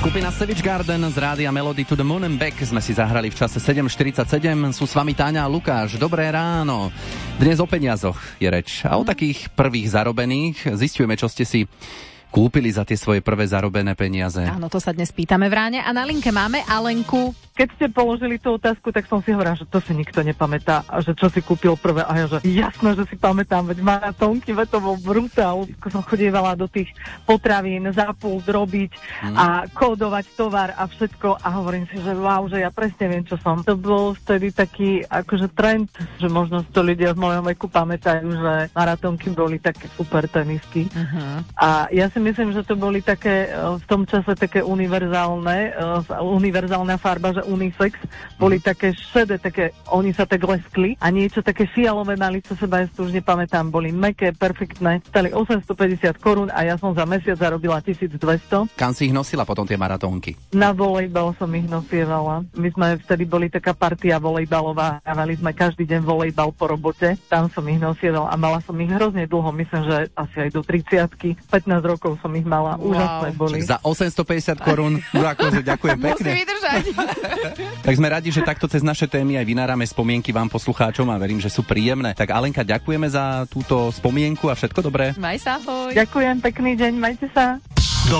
Skupina Savage Garden z rádia Melody to the Moon and Back sme si zahrali v čase 7.47. Sú s vami Táňa a Lukáš. Dobré ráno. Dnes o peniazoch je reč. A o takých prvých zarobených zisťujeme, čo ste si kúpili za tie svoje prvé zarobené peniaze. Áno, to sa dnes pýtame v ráne. A na linke máme Alenku. Keď ste položili tú otázku, tak som si hovorila, že to si nikto nepamätá a že čo si kúpil prvé. A ja, že jasné, že si pamätám, veď maratónky, veď to bol brutál. Som chodievala do tých potravín za pult robiť a kódovať tovar a všetko a hovorím si, že wow, že ja presne viem, čo som. To bol vtedy taký akože trend, že možno to ľudia v mojom veku pamätajú, že maratónky boli také super tenisky. A ja si myslím, že to boli také v tom čase také univerzálna farba, že unisex, boli také šedé, také, oni sa tak leskli a niečo také fialové mali, čo seba ja si už nepamätám, boli mäkké, perfektné, stali 850 korún a ja som za mesiac zarobila 1200. Kam si ich nosila potom tie maratónky? Na volejbal som ich nosievala. My sme vtedy boli taká partia volejbalová, hrávali sme každý deň volejbal po robote, tam som ich nosievala a mala som ich hrozne dlho, myslím, že asi aj do 30-ky, 15 rokov som ich mala, úžasné boli. Za 850 korún, akože ďakujem pekne. Musí vydržať. Tak sme radi, že takto cez naše témy aj vynárame spomienky vám poslucháčom a verím, že sú príjemné. Tak Alenka, ďakujeme za túto spomienku a všetko dobré. Maj sa, ahoj. Ďakujem, pekný deň, majte sa.